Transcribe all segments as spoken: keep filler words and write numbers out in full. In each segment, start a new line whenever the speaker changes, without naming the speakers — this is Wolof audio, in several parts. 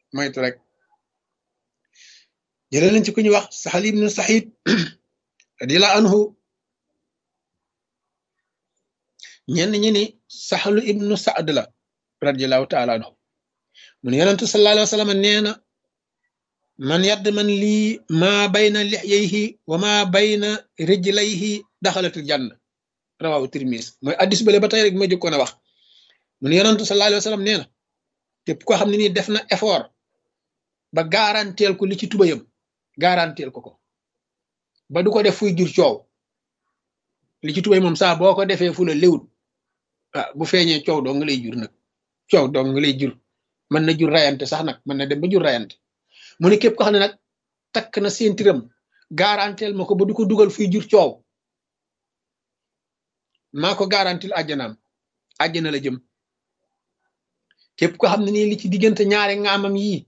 moytu rek. jëlee nañ ci ku ñuy wax Sahl ibnu Saïd radiyallahu anhu ñenn ñi ni Sahlu ibnu Saad la radiyallahu taala anhu mu ne yonentu sallallahu alayhi wa sallam nee na man yadd man lii maa bayna lixyayhi wa maa bayna rijlayhi daxalatul janna rawahu Tirmis mooy addis bale ba tey rek ma jëkkoon a wax mu ne yonentu sallallahu alayhi wa sallam nee na képp koo xam ne nii def na effort ba garanteel ko li ci tubayam garanteel ko ko ba du ko def fuy jur coow li ci tubay moom saa boo ko defee fu la léwut ah bu feeñee coow doo nga lay jur nag coow doo nga lay jur mën na jur rayante sax nag mën na dem ba jur rayante mu ne képp ko xam ne nag takk na séentiram garanteel ma ko ba du ko dugal fuy jur coow maa ko garantil àjjanaam àjjana la jëm képp ko xam ne nii li ci diggante ñaari ngaamam yii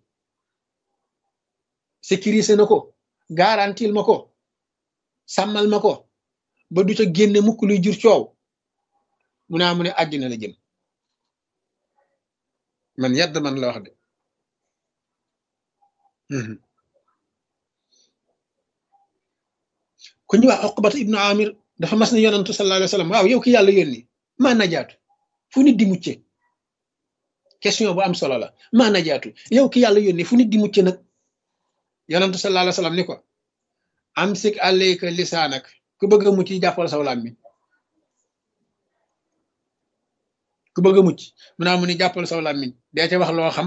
sécurisé na ko garantil ma ko sàmmal ma ko ba du ca génne mukk luy jur coow mu naa mu ne àjjana la jëm man yadd man la wax de ku ñu wax Uqbata ibnu Amir dafa mas ne yonantu sallallahu alayhi wa sallam waaw yow ki yàlla yónni maa najaatu fu nit di mucce question bu am solo la maa najaatu yow ki yàlla yónni fu nit di mucce nag yonantu sallallahu alayhi wa sallam ni ko amsik alayka lisaanak ku bëgg a mucc jàppal saw làmmiñ ku bëgg a mucc mu naa mu ni jàppal saw làmmiñ dee ca wax loo xam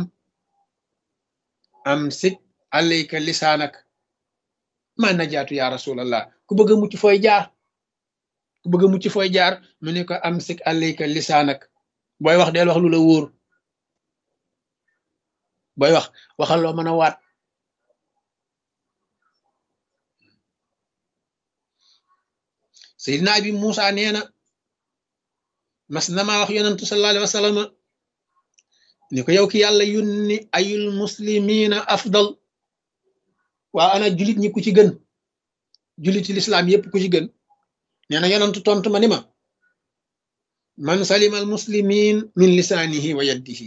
amsik alayka lisaanak maa najaatu ya rasulallah ku bëgg a mucc fooy jaar ku bëgg a mucc fooy jaar mu ne ko amsik alayka lisaanak booy wax deel wax lu la wóor booy wax waxal loo mën a waat Seydina Abi Muusa nee na mas na maa wax yonantu sallallahu alayhi wa sallam ni ko yow ki yàlla yónni ayul muslimina afdal waa ana julit ñi ku ci gën juliti lislaam yépp ku ci gën nee na yonantu tontu ma ni ma man salima al muslimin min lisaanihi wa yaddihi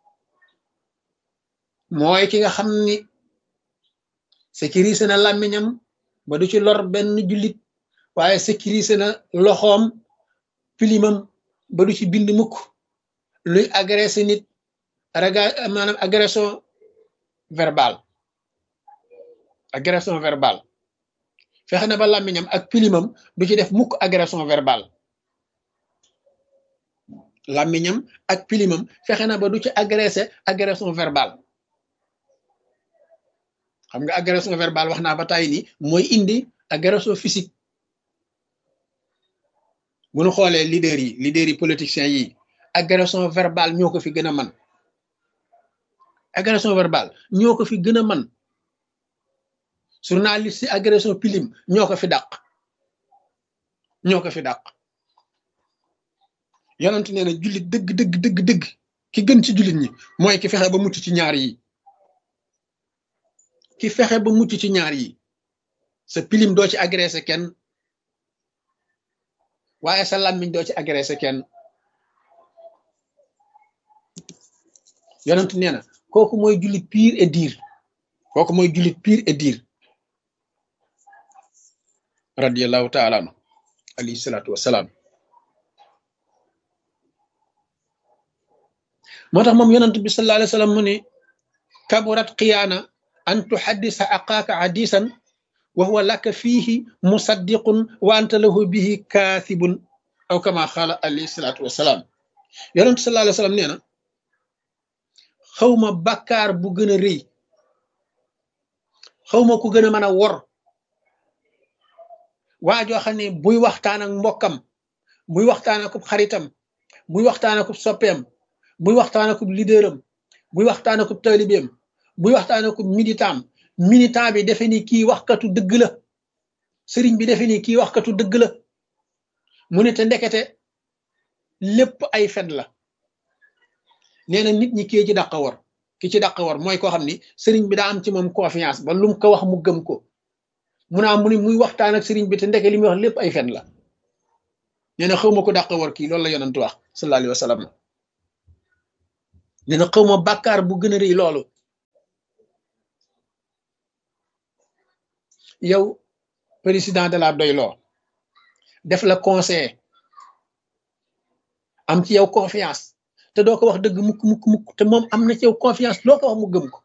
mooy ki nga xam ni sécurisé na làmmiñam ba du ci lor benn jullit waaye sécurisé na loxoom pilimam ba du ci bind mukk luy agressé nit raga maanaam agression verbale agression verbale fexe na ba làmmiñam ak pilimam du ci def mukk agression verbale làmmiñam ak pilimam fexe na ba du ci agressé agression verbale xam nga agression verbale wax naa ba tàyyi ni mooy indi agression physique bu ñu xoolee leader yi leader yi politiciens yi agression verbale ñoo ko fi gën a man agression verbale ñoo ko fi gën a man journaliste yi agression pilim ñoo ko fi dàq ñoo ko fi dàq yonent nee na jullit dëgg dëgg dëgg dëgg ki gën ci jullit ñi mooy ki fexe ba mucc ci ñaar yi ki fexe ba mucc ci ñaar yi sa pilim doo ci agressé kenn waaye sa làmmiñ doo ci agressé kenn yonent nee na kooku mooy jullit pire et dire kooku mooy jullit pire et dire radiyallahu taala anhu alayhi salaatu wassalaam moo tax moom yonent bi sallallahu alayhi wa sallam mu ne kaburat xiyaana an tuhaddisa aqaaka hadisan wa huwa laka fiihi musaddiqun wa anta lahu bihi kaasibun aw kama xaala alayhi salaatu wassalaam yonent sallallahu alayhi wa sallam nee na xawma bàkkaar bu gën a rëy xawma ku gën a mën a wor waa joo xam ne buy waxtaan ak mbokkam buy waxtaan ak xaritam buy waxtaan ak soppeem buy waxtaan ak leaderam buy waxtaan ak taalibeem buy waxtaan ak militant militant bi defe ni kii waxkatu dëgg la sëriñ bi defe ni kii waxkatu dëgg la mu ne te ndekete lépp ay fen la nee na nit ñi kii ci dàq war ki ci dàq war mooy koo xam ni sëriñ bi daa am ci moom confiance ba lum ko wax mu gëm ko mu naa mu ni muy waxtaan ak sëriñ bi te ndeke li muy wax lépp ay fen la nee na xaw ma ko dàq war kii loolu la yonent wax sallallahu alayhi wa sallam nee na xaw ma bàkkaar bu gën a rëy loolu yow président de la doyloo def la conseil am ci yow confiance te doo ko wax dëgg mukk mukk mukk te moom am na ci yow confiance loo ko wax mu gëm ko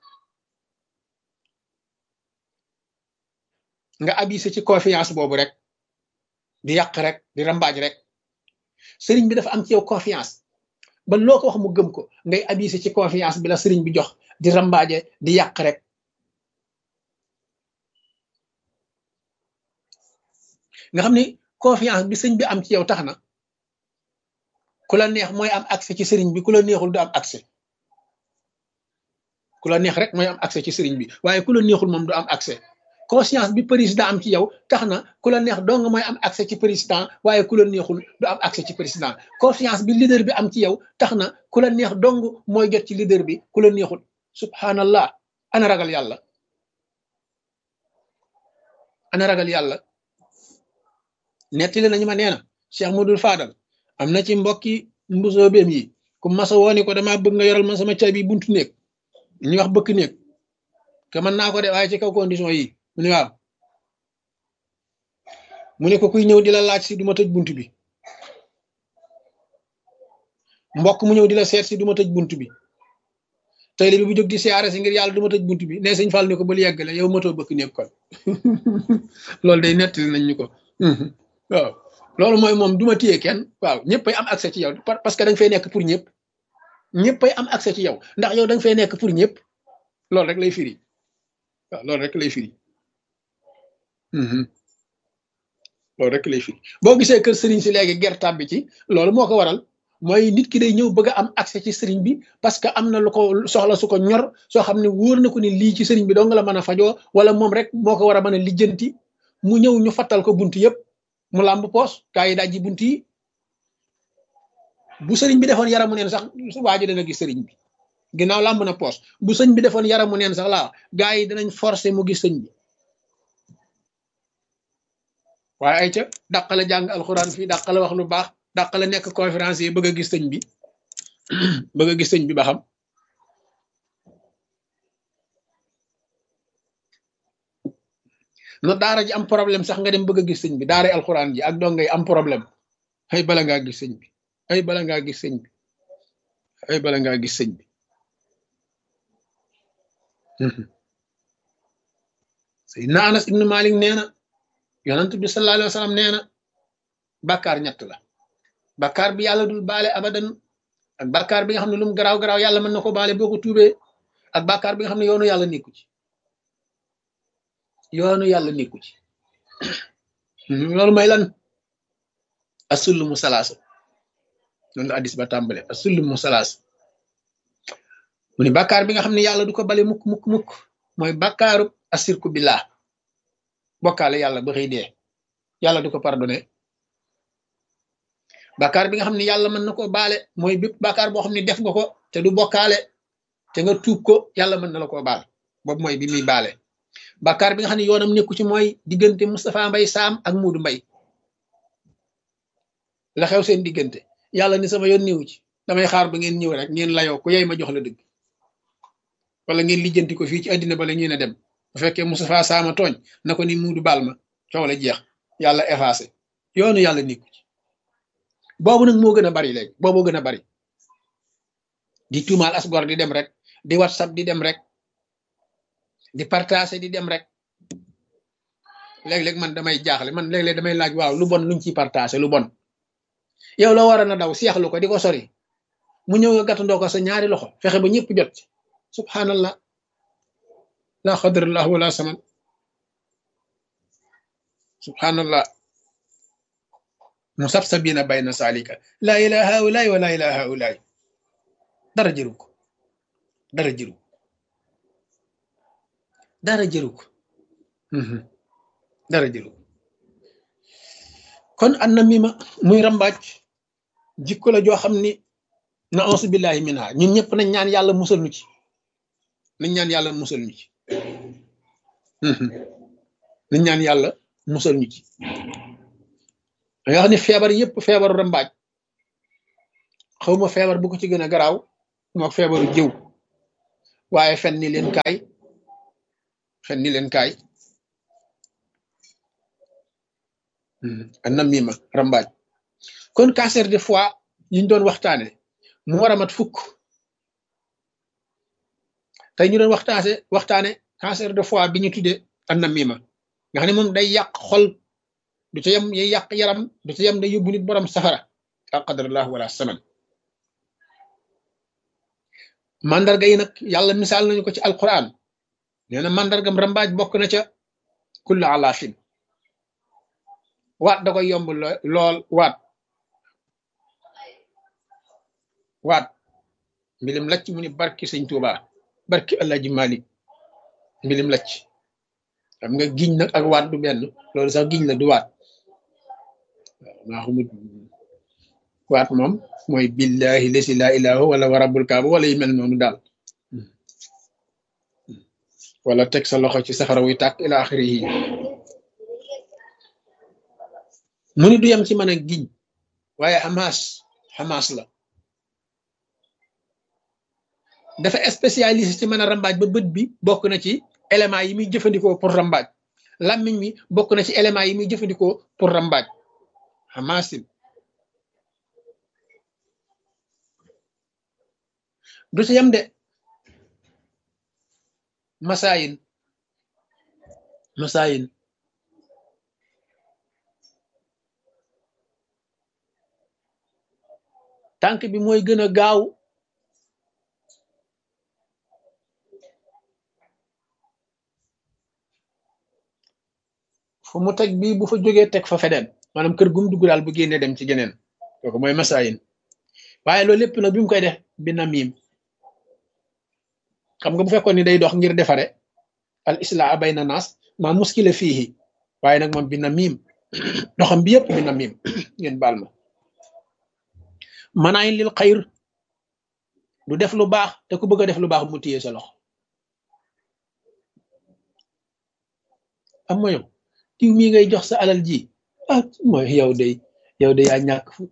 nga abusé ci confiance boobu rek di yàq rek di rambaaj rek sëriñ bi dafa am ci yow confiance ba loo ko wax mu gëm ko ngay abusé ci confiance bi la sëriñ bi jox di rambaaje di yàq rek nga xam ni confiance bi sëñ bi am ci yow tax na ku la neex mooy am accès ci sëriñ bi ku la neexul du am accès ku la neex rek mooy am accès ci sëriñ bi waaye ku la neexul moom du am accès conscience bi président am ci yow tax na ku la neex dong mooy am accès ci président waaye ku la neexul du am accès ci président confiance bi leader bi am ci yow tax na ku la neex dong mooy jot ci leader bi ku la neexul subhanallah ana ragal yàlla ana ragal yàlla nettali nañu ma nee na Cheikh Modou Fadal am na ci mbokki mbusoobeem yi ku masa wooni ko dama bëgg nga yoral ma sama caabi buntu néeg ñu wax bëkk néeg te mën naa ko de waaye ci kaw condition yi mu ne waaw mu ne ko kuy ñëw di la laaj si du ma tëj bunt bi mbokk mu ñëw di la seet si du ma tëj bunt bi tey li bi bu jóg di siyaare si ngir yàlla du ma tëj bunt bi ne sëñ Fall ne ko bul yeggale yow matoo bëkk néeg kon loolu day nettali nañ ñu ko waaw loolu mooy moom du ma téye kenn waaw ñëppay am accès ci yow parce que da nga fay nekk pour ñëpp ñëppay am accès ci yow ndax yow da nga fay nekk pour ñëpp loolu rek lay firi waaw loolu rek lay firi loolu rek lay firi boo gisee kër sëriñ si léegi gertaab bi ci loolu moo ko waral mooy nit ki day ñëw bëgg a am accès ci sëriñ bi parce que am na lu ko soxla su ko ñor soo xam ne wóor na ko ni lii ci sëriñ bi dong la mën a fajoo wala moom rek moo ko war a mën a lijjanti mu ñëw ñu fattal ko bunt yëpp mu làmb poos gaa yi dajji bunt yi bu sëriñ bi defoon yaramu neen sax waa ji dana gis sëriñ bi ginnaaw làmb na poos bu sëñ bi defoon yaramu neen sax laa gaa yi danañ forcé mu gis sëñ bi waaye ay ca dàqale jàng alxuraan fii dàqale wax lu baax dàqale nekk conférence yi bëgg a gis sëñ bi bëgg a gis sëñ bi ba xam na daara ji am problème sax nga dem bëgg a gis sëñ bi daara alxuraan ji ak dongay am problème ay bala ngaa gis sëñ bi ay bala ngaa gis sëñ bi ay bala ngaa gis sëñ bi Seydina Anas ibnu Malik nee na yonent bi sallallahu alayhi wa sallam nee na bàkkaar ñett la bàkkaar bi yàlla dul baale abadan ak bàkkaar bi nga xam ne lu mu garaaw garaaw yàlla mën na ko baale boo ko tuubee ak bàkkaar bi nga xam ne yoonu yàlla nekku ci yoonu yàlla nekku ci loolu may lan asullumu salaasa noonu la addis ba tàmbale asullumu salaasa mu ne bàkkaar bi nga xam ne yàlla du ko bale mukk mukk mukk mooy bàkkaaru asirku billah bokkaale yàlla ba xëy dee yàlla du ko pardonné bàkkaar bi nga xam ne yàlla mën na ko baale mooy bépp bàkkaar boo xam ne def nga ko te du bokkaale te nga tuub ko yàlla mën na la koo baal boobu mooy bi muy baale bàkkaar bi nga xam ne yoonam nekku ci mooy diggante Moustapha Mbay Saam ak Muudu Mbay la xew seen diggante yàlla ni sama yoon néew ci damay xaar ba ngeen ñëw rek ngeen layoo ku yey ma jox la dëgg wala ngeen lijjanti ko fii ci àddina bala ngeen a dem bu fekkee Moustapha Saama tooñ na ko ni Muudu baal ma coow la jeex yàlla effacé yoonu yàlla nekku ci boobu nag moo gën a bari léegi booboo gën a bari di tuumaal asgor di dem rek di whatsapp di dem rek di partager di dem rek léeg-léeg man damay jaaxle man léeg-léeg damay laaj waaw lu bon luñ ciy partager lu bon yow la waroon a daw seexlu ko di ko sori mu ñëw nga gàttandoo ko sa ñaari loxo fexe ba ñëpp jot ci subhanallah la xadrallah wala saman subhanallah musabsabina bayna salika la ilaha haulaay wa la ilaha haulaay dara jëru ko dara jëru dara jëru ko dara jëru ko kon an na mi ma muy rambaaj jikko la joo xam ni na auzu billahi minha ñun ñëpp nañ ñaan yàlla musal ñu ci nañ ñaan yàlla musal ñu ci nañ ñaan yàlla musal ñu ci nga xam ne feebar yëpp feebaru rambaaj xawma feebar bu ko ci gën a garaaw mook feebaru jëw waaye fen ni leen kaay fen ni leen kaay an namima rambaaj kon cancer de foie yiñ doon waxtaane mu war a mat fukk tey ñu doon waxtaane waxtaane cancer de foie bi ñu tuddee an namima nga xam ne moom day yàq xol du ca yem yay yàq yaram du ca yem day yóbbu nit borom safara al qadarallah wala saman mandarga yi nag yàlla misaal nañu ko ci alquran nee na mandargam rambaaj bokk na ca kullu alaafin waat da koy yomb lool waat waat mbilim lacc mu ni barki sëñ Tuuba barki Alaaji Malik mbilim lacc xam nga giñ nag ak waat du benn loolu sax giñ la du waat maa xamut waat moom mooy billahi lasi laa ilaaha wala wa rabbul kaaba wala yu mel noonu daal wala teg sa loxo ci safara wuy tàkk ila axiri yi mu ni du yem ci mën a giñ waaye xamaas xamaas la dafa spécialiste ci mën a rambaaj ba bët bi bokk na ci éléments yi muy jëfandikoo pour rambaaj làmmiñ mi bokk na ci éléments yi muy jëfandikoo pour rambaaj xamaasin du ci yem de masaayin masaayin tànk bi mooy gën a gaaw fu mu teg bii bu fa jógee teg fa feneen maanaam kër gum dugg daal bu génnee dem ci geneen kooku mooy masaayin waaye loolu lépp nag bi mu koy def bi na miim xam nga bu fekkoon ni day dox ngir defare al islaa bayna naas maa muskila fiihi waaye nag moom bi na miim doxam bi yëpp bi na miim ngeen baal ma manaayin lil xayr du def lu baax te ku bëgg a def lu baax mu téye sa loxo am ma yow tiw mii ngay jox sa alal ji ah mooy yow day yow day yaa ñàkk fu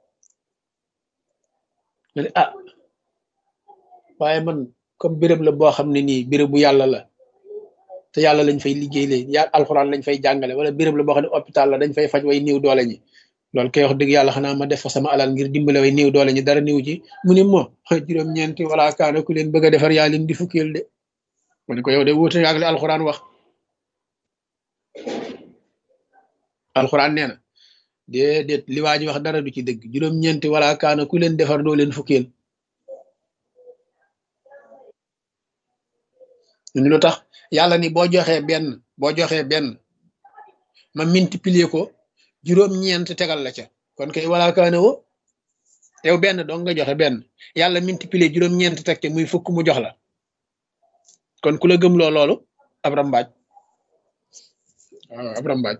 nga ne ah waaye man comme béréb la boo xam ne nii béréb bu yàlla la te yàlla lañ fay liggéey lee ya alxuraan lañ fay jàngale wala béréb la boo xam ne hôpital la dañ fay faj way néew doole ñi loolu kay wax dëgg yàlla xanaa ma def fa sama alal ngir dimbale way néew doole ñi dara néew ci mu ne moo juróom-ñeenti wala kaana ku leen bëgg a defar yaa leen di fukkeel de ma ne ko yow de wuute ak li alxuraan wax alxuraan nee na déedéet li waa ji wax dara du ci dëgg juróom-ñeenti wala kaana ku leen defar doo leen fukkeel ñu lu tax yàlla ni boo joxee benn boo joxee benn ma multiplier ko juróom-ñeent tegal la ca kon kay wala kaana wo yow benn dong nga joxe benn yàlla multiplier juróom-ñeent teg te muy fukk mu jox la kon ku la gëm loo loolu ab rambaaj waaw ab rambaaj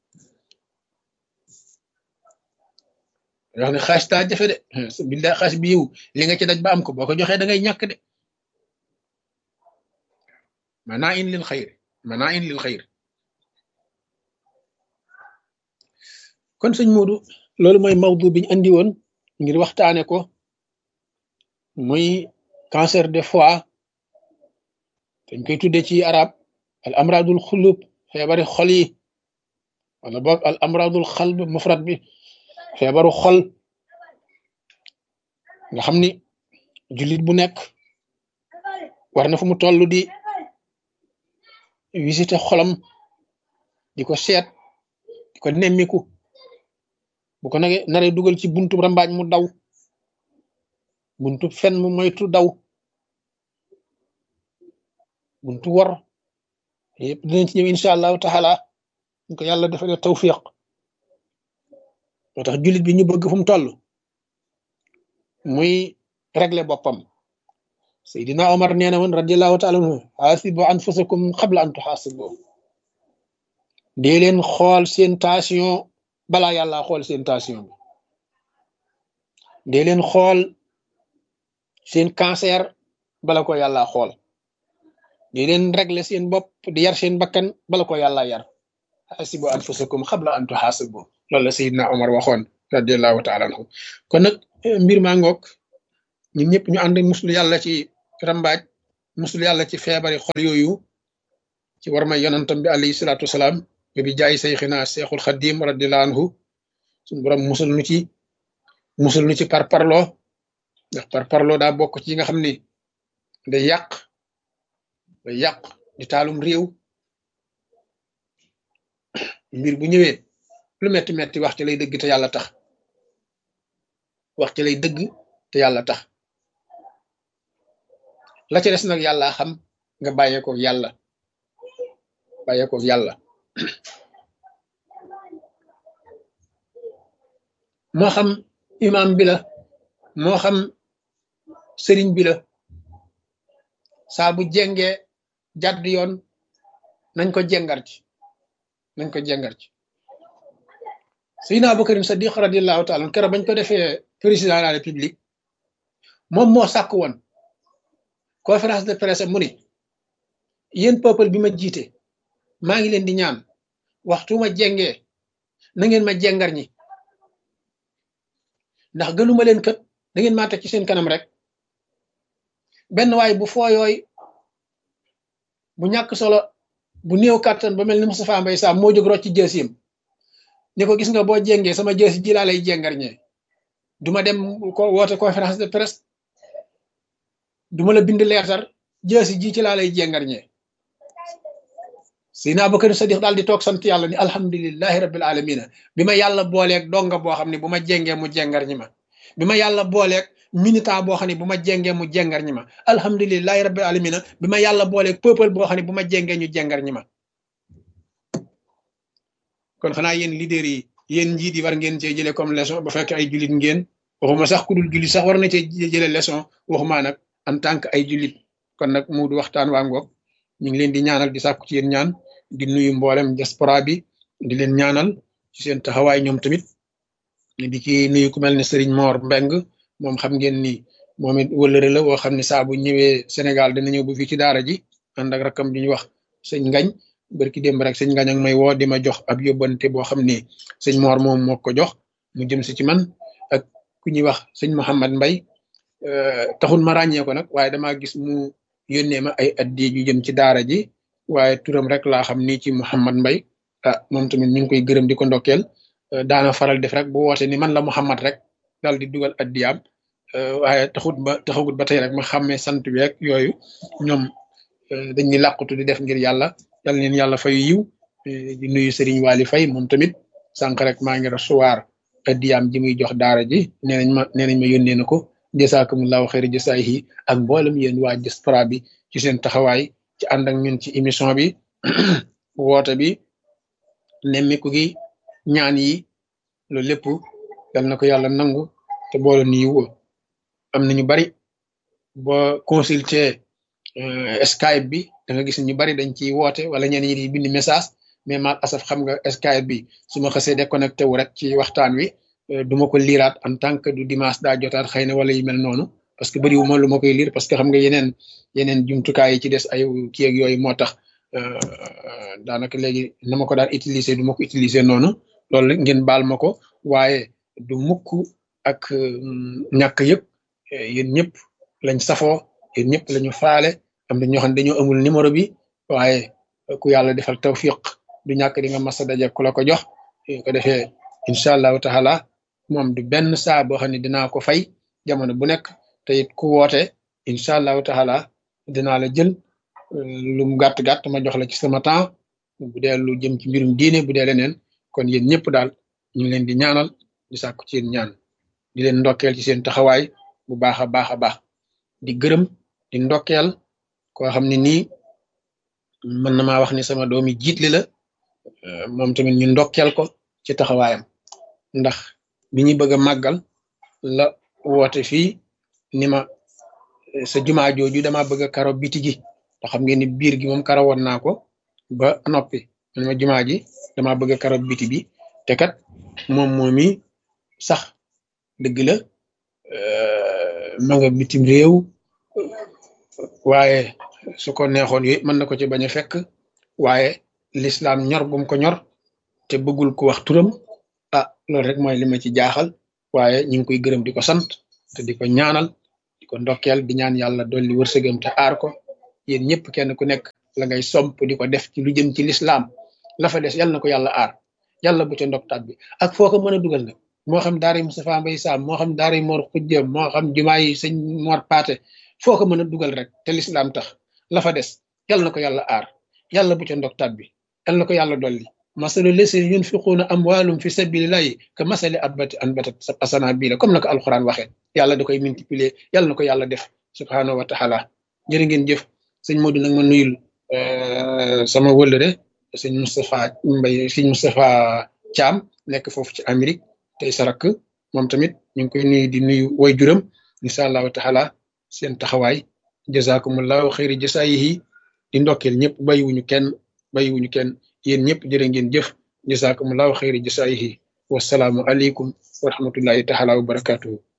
wax ne xaas taa jafe de billahi xaas bi yiw li nga ci daj ba am ko boo ko joxee da ngay ñàkk de manaa in lil xayr manaa in lil xayr kon sëñ Moodu loolu mooy mawdu biñ andi woon ngir waxtaane ko muy cancer de foie dañ koy tudde ci arab al amradul xulub feebari xol yi wala boog al amradul xalb mufrad bi feebaru xol nga xam ni jullit bu nekk war na fu mu toll di visiter xolam di ko seet di ko nemmiku bu ko nage naree dugal ci buntu rambaaj mu daw buntu fen mu moytu daw buntu wor yëpp dinañ ci ñëw incha allahu taala ñu ko yàlla defalee tawfiq moo tax jullit bi ñu bëgg fu mu toll muy régler boppam Seydina Omar nee na woon radiallahu taala anhu xaasibu anfusakum qabla an tuxaasibu dee leen xool seen tension balaa yàlla xool seen tension bi dee leen xool seen cancer bala ko yàlla xool dee leen régler seen bopp di yar seen bakkan bala ko yàlla yar xaasibu anfusakum qabla an tuxaasibu loolu la Seydina Omar waxoon radiallahu taala anhu kon nag mbir maa ngoog ñun ñëpp ñu ànd muslu yàlla ci rambaaj muslu yàlla ci feebari xol yooyu ci war may yonantam bi alayhi salaatu wasalaam bi jaay sayxina Seexul Xadim radiyallahu anhu suñu borom musul nu ci musul nu ci par parloo ndax par parloo daa bokk ci yi nga xam ni day yàq day yàq di taalum réew mbir bu ñëwee lu metti metti wax ci lay dëgg te yàlla tax wax ci lay dëgg te yàlla tax la ca des nag yàlla xam nga bàyyeeko yàlla bàyyeeko yàlla moo xam imam bi la moo xam sëriñ bi la saa bu jengee jàdd yoon nañ ko jengar ci nañ ko jengar ci Seydina Abubakar Sadiq radiyallahu taala keroog bañ ko defee président de la république moom moo sàkk woon conférence de presse mu ni yéen peuple bi ma jiite maa ngi leen di ñaan waxtu ma jengee na ngeen ma jengar ñi ndax gënuma leen kët da ngeen maa teg ci seen kanam rek benn waay bu fooyooy bu ñàkk solo bu néew kàttan ba mel ni Moustapha Mbaye Sam moo jóg rocc ci jësiyam ni ko gis nga boo jengee sama jësi ji laa lay jengar ñee duma dem ko woote conférence de presse duma la bind leetar jësi ji ci laa lay jengar ñee Seydina Abubakar Sadiq daal di toog sant yàlla ni alhamdulillahi rabbil alamina bi ma yàlla booleeg donga boo xam ne bu ma jengee mu jengar ñi ma bi ma yàlla booleeg militant boo xam ne bu ma jengee mu jengar ñi ma alhamdulillahi rabbil alamina bi ma yàlla booleeg peuple boo xam ne bu ma jengee ñu jengar ñi ma kon xanaa yéen leader yi yéen njiit yi war ngeen cee jëlee comme leçon ba fekk ay jullit ngeen waxuma sax ku dul jullit sax war na cee jëlee leçon waxuma nag en tant que ay jullit kon nag mu du waxtaan waa ngoog ñu ngi leen di ñaanal di sàkku ci yéen ñaan di nuyu mboolem diaspora bi di leen ñaanal ci seen taxawaay ñoom tamit di ci nuyu ku mel ne Serigne Mor Mbeng moom xam ngeen ni moom it wëllëre la woo xam ne saa bu ñëwee Sénégal dina ñëw bu fii ci daara ji ànd ak rakam di ñu wax sëñ Ngañ barki démb rek sëñ Ngañ ak may woo di ma jox ab yóbbante boo xam ne sëñ Mor moom moo ko jox mu jëm si ci man ak ku ñuy wax sëñ Mouhamad Mbay taxul ma ràññee ko nag waaye damaa gis mu yónnee ma ay addi yu jëm ci daara ji waaye turam rek laa xam ni ci Mouhamad Mbay ah moom tamit ñu ngi koy gërëm di ko ndokkeel daana faral def rek bu woote ni man la Mouhamad rek daal di dugal addiyaam waaye taxut ba taxagut ba tey rek ma xàmmee sant bi rek yooyu ñoom dañ ni làqutu di def ngir yàlla yal leen yàlla fay yiw di nuyu Serigne Waly Faye moom tamit sànq rek maa ngi recevoir addiyaam ji muy jox daara ji nee nañ ma nee nañ ma yónnee na ko jasaakumullahu xayra jasaayihi ak mboolem yéen waa diaspora bi ci seen taxawaay ci ànd ak ñun ci émission bi woote bi nemmiku gi ñaan yi loolu lépp yal na ko yàlla nangu te boole nu yiw am na ñu bari boo consulter Skype bi da nga gis ñu bari dañ ciy woote wala ñenn ñi di bind message mais mal asaf xam nga Skype bi su ma xasee déconnecté wu rek ci waxtaan wi duma ko liiraat en tant que du dimanche daa jotaat xëy na wala yu mel noonu parce que bëriwu ma lu ma koy liir parce que xam nga yeneen yeneen jumtukaay yi ci des ay kii ak yooyu moo tax daanaka léegi na ma ko daan utiliser du ma ko utiliser noonu loolu ngeen baal ma ko waaye du mukk ak ñàkk yëpp yéen ñëpp lañ safoo yéen ñëpp lañu faale am na ñoo xam ne dañoo amul numéro bi waaye ku yàlla defal tawfiq du ñàkk di nga mas a daje ku la ko jox ko defee incha allahu taala moom du benn saa boo xam ne dinaa ko fay jamono bu nekk te it ku woote incha allahu taala dinaa la jël lu mu gàtt gàtt ma jox la ci sama temps bu dee lu jëm ci mbirum diine bu dee leneen kon yéen ñëpp daal ñu ngi leen di ñaanal di sàkku ci yéen ñaan di leen ndokkeel ci seen taxawaay bu baax a baax a baax di gërëm di ndokkeel koo xam ne nii mën na maa wax ni sama doomi jiitli la moom tamit ñu ndokkeel ko ci taxawaayam ndax bi ñu bëgg a màggal la woote fii ni ma sa jumaa jooju dama bëgg a karo biti gi te xam ngeen ni biir gi moom karawoon naa ko ba noppi man ma jumaa ji dama bëgg a karo biti bi te kat moom moomi sax dëgg la ma nga bitim réew waaye su ko neexoon yooyu mën na ko ci bañ a fekk waaye l'islam ñor gum ko ñor te bëggul ko wax turam ah loolu rek mooy li ma ci jaaxal waaye ñu ngi koy gërëm di ko sant te di ko ñaanal di ko ndokkeel di ñaan yàlla dolli wërsëgam te aar ko yéen ñëpp kenn ku nekk la ngay somp di ko def ci lu jëm ci l'islam la fa des yàlla na ko yàlla aar yàlla bu ca ndok tab bi ak foo ko mën a dugal nag moo xam daara yi Moustapha Mbaye Sam moo xam daara yi Mor Xujja moo xam jumaa yi sëñ Mor Paate foo ko mën a dugal rek te lislaam tax la fa des yàlla na ko yàlla aar yàlla bu ca ndok tab bi yàlla na ko yàlla dolli masalu lesina yunfiquuna amwaalum fi sabilillahi ka masali abbati anbatat asana bii la comme na ko alquran waxee yàlla da koy multiplier yàlla na ko yàlla def subhanahu wa taala jërë ngeen jëf sëñ Modou nag ma nuyul sama wëllëre sëñ Moustapha Mbaye sëñ Moustapha Thiam nekk foofu ci Amérique tey sarak moom tamit ñu ngi koy nuyu di nuyu way juram incha allahu taala seen taxawaay jazakumullahu xayri jasaayihi di ndokkeel ñëpp bàyyiwuñu kenn bàyyiwuñu kenn yéen ñëpp jërë ngeen jëf jazakumullahu xayri jasaayihi wasalaamu aleykum wa rahmatullahi taala wa barakatuhu